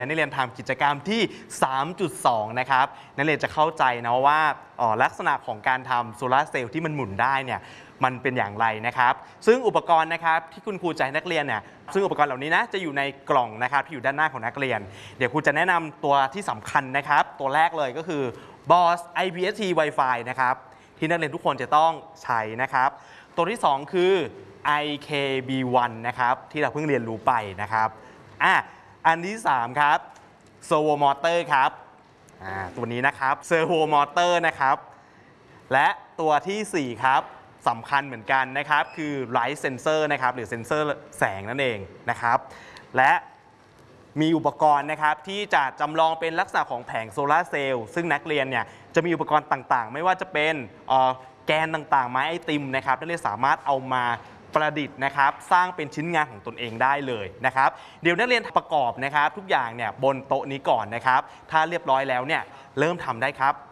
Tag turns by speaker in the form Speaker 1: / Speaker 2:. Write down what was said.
Speaker 1: นักเรียนทำกิจกรรมที่ 3.2 นะครับนักเรียนจะเข้าใจนะว่าลักษณะของการทำโซลาร์เซลล์ที่มันหมุนได้เนี่ยมันเป็นอย่างไรนะครับซึ่งอุปกรณ์นะครับที่คุณครูจะให้นักเรียนเนี่ยซึ่งอุปกรณ์เหล่านี้นะจะอยู่ในกล่องนะครับที่อยู่ด้านหน้าของนักเรียนเดี๋ยวครูจะแนะนำตัวที่สำคัญนะครับตัวแรกเลยก็คือ BOSS IPST Wi-Fi นะครับที่นักเรียนทุกคนจะต้องใช้นะครับตัวที่2คือ IKB1 นะครับที่เราเพิ่งเรียนรู้ไปนะครับอันที่3ครับเซอร์โวมอเตอร์ครับตัวนี้นะครับเซอร์โวมอเตอร์นะครับและตัวที่4ครับสำคัญเหมือนกันนะครับคือไลท์เซนเซอร์นะครับหรือเซนเซอร์แสงนั่นเองนะครับและมีอุปกรณ์นะครับที่จะจำลองเป็นลักษณะของแผงโซลาร์เซลล์ซึ่งนักเรียนเนี่ยจะมีอุปกรณ์ต่างๆไม่ว่าจะเป็นแกนต่างๆไม้ไอติมนะครับนักเรียนสามารถเอามาประดิษฐ์นะครับสร้างเป็นชิ้นงานของตนเองได้เลยนะครับเดี๋ยวนักเรียนประกอบนะครับทุกอย่างเนี่ยบนโต๊ะนี้ก่อนนะครับถ้าเรียบร้อยแล้วเนี่ยเริ่มทำได้ครับ